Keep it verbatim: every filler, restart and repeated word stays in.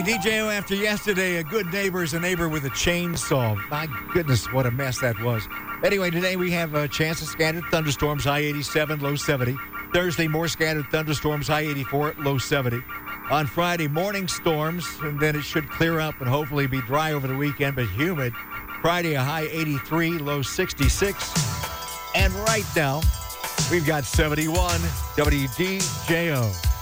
D J O, after yesterday, a good neighbor is a neighbor with a chainsaw. My goodness, what a mess that was. Anyway, today we have a chance of scattered thunderstorms, high eighty-seven, low seventy. Thursday, more scattered thunderstorms, high eighty-four, low seventy. On Friday, morning storms, and then it should clear up and hopefully be dry over the weekend, but humid. Friday, a high eighty-three, low sixty-six. And right now, we've got seventy-one W D J O.